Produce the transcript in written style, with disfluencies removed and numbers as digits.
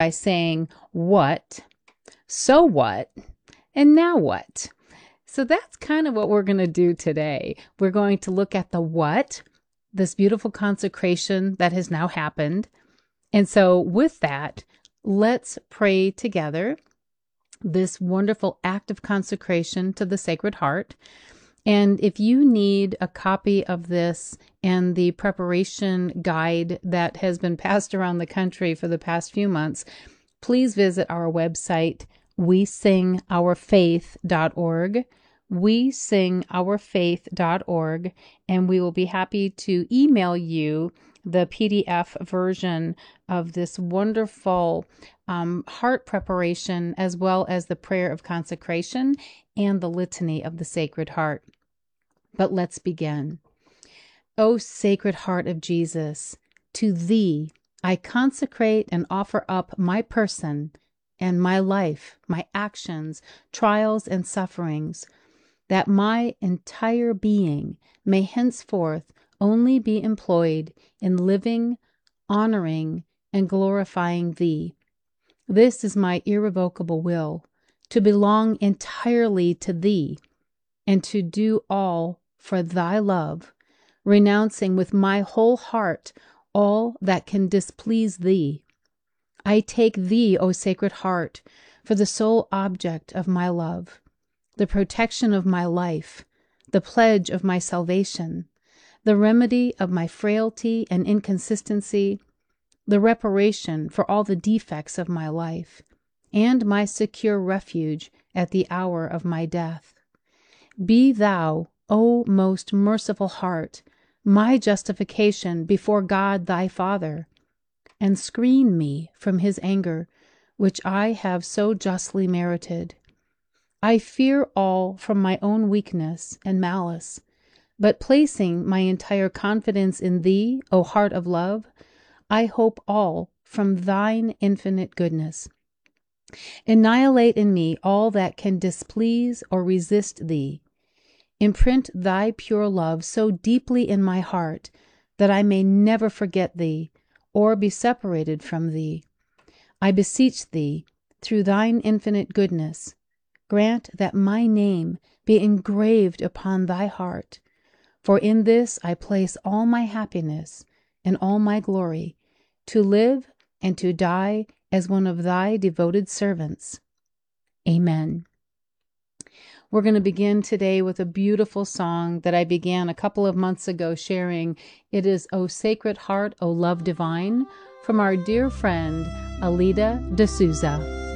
by saying what, so what, and now what? So that's kind of what we're going to do today. We're going to look at the what, this beautiful consecration that has now happened. And so with that, let's pray together this wonderful act of consecration to the Sacred Heart. And if you need a copy of this and the preparation guide that has been passed around the country for the past few months, please visit our website, wesingourfaith.org, wesingourfaith.org, and we will be happy to email you the PDF version of this wonderful heart preparation, as well as the prayer of consecration and the litany of the Sacred Heart. But let's begin. O Sacred Heart of Jesus, to Thee I consecrate and offer up my person and my life, my actions, trials, and sufferings, that my entire being may henceforth only be employed in living, honoring, and glorifying Thee. This is my irrevocable will, to belong entirely to Thee, and to do all for Thy love, renouncing with my whole heart all that can displease Thee. I take Thee, O Sacred Heart, for the sole object of my love, the protection of my life, the pledge of my salvation, the remedy of my frailty and inconsistency, the reparation for all the defects of my life, and my secure refuge at the hour of my death. Be Thou, O most merciful Heart, my justification before God Thy Father, and screen me from His anger, which I have so justly merited. I fear all from my own weakness and malice, but placing my entire confidence in Thee, O Heart of love, I hope all from Thine infinite goodness. Annihilate in me all that can displease or resist Thee. Imprint Thy pure love so deeply in my heart that I may never forget Thee or be separated from Thee. I beseech Thee, through Thine infinite goodness, grant that my name be engraved upon Thy heart, for in this I place all my happiness and all my glory, to live and to die as one of Thy devoted servants. Amen. We're going to begin today with a beautiful song that I began a couple of months ago sharing. It is O Sacred Heart, O Love Divine, from our dear friend, Alida D'Souza.